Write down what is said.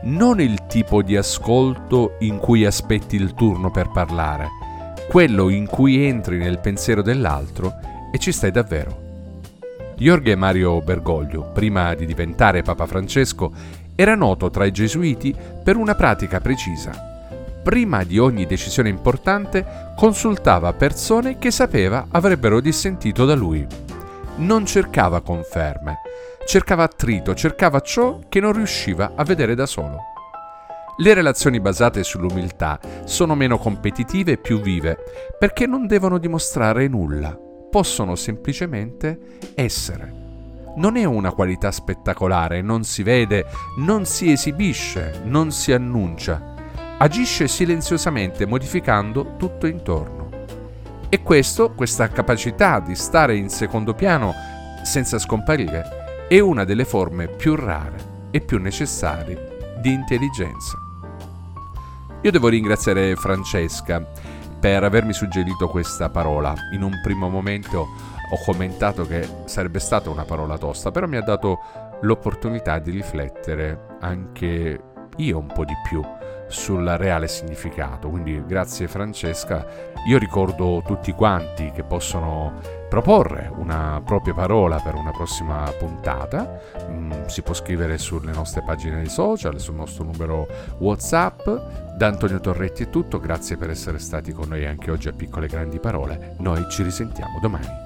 non il tipo di ascolto in cui aspetti il turno per parlare, quello in cui entri nel pensiero dell'altro e ci stai davvero. Jorge Mario Bergoglio, prima di diventare Papa Francesco, era noto tra i gesuiti per una pratica precisa. Prima di ogni decisione importante consultava persone che sapeva avrebbero dissentito da lui. Non cercava conferme, cercava attrito, cercava ciò che non riusciva a vedere da solo. Le relazioni basate sull'umiltà sono meno competitive e più vive, perché non devono dimostrare nulla, possono semplicemente essere. Non è una qualità spettacolare, non si vede, non si esibisce, non si annuncia. Agisce silenziosamente modificando tutto intorno. E questa capacità di stare in secondo piano senza scomparire è una delle forme più rare e più necessarie di intelligenza. Io devo ringraziare Francesca per avermi suggerito questa parola. In un primo momento ho commentato che sarebbe stata una parola tosta, però mi ha dato l'opportunità di riflettere anche io un po' di più sul reale significato. Quindi grazie Francesca. Io ricordo tutti quanti che possono proporre una propria parola per una prossima puntata. Si può scrivere sulle nostre pagine di social, sul nostro numero WhatsApp. Da Antonio Torretti è tutto, grazie per essere stati con noi anche oggi a Piccole Grandi Parole. Noi ci risentiamo domani.